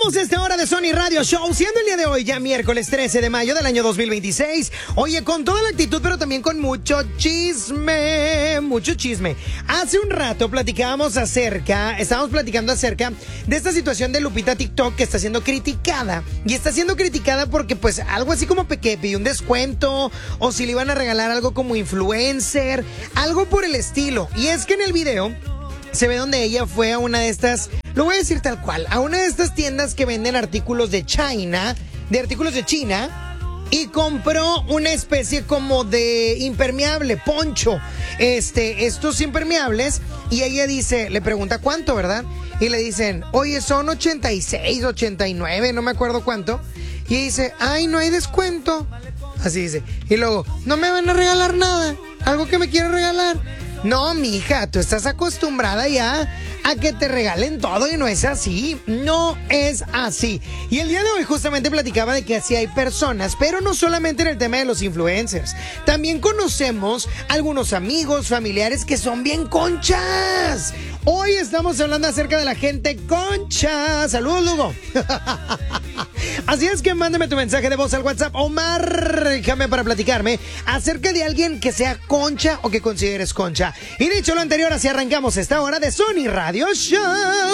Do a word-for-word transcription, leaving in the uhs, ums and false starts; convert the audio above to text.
Arrancamos esta hora de Sony Radio Show, siendo el día de hoy ya miércoles trece de mayo del año dos mil veintiséis. Oye, con toda la actitud, pero también con mucho chisme, mucho chisme. Hace un rato platicábamos acerca, estábamos platicando acerca de esta situación de Lupita TikTok que está siendo criticada. Y está siendo criticada porque pues algo así como que pidió un descuento o si le iban a regalar algo como influencer, algo por el estilo. Y es que en el video se ve donde ella fue a una de estas, lo voy a decir tal cual, a una de estas tiendas que venden artículos de China, de artículos de China, y compró una especie como de impermeable, poncho, este, estos impermeables, y ella dice, le pregunta cuánto, ¿verdad? Y le dicen, oye, son ochenta y seis, ochenta y nueve, no me acuerdo cuánto, y dice, ay, no hay descuento, así dice, y luego, no me van a regalar nada, algo que me quiero regalar. No, mija, tú estás acostumbrada ya a que te regalen todo y no es así, no es así. Y el día de hoy justamente platicaba de que así hay personas, pero no solamente en el tema de los influencers. También conocemos algunos amigos, familiares que son bien conchas. Hoy estamos hablando acerca de la gente concha. Saludos, Lugo. Así es que mándame tu mensaje de voz al WhatsApp o márcame para platicarme acerca de alguien que sea concha o que consideres concha. Y dicho lo anterior, así arrancamos esta hora de Sony Radio Show.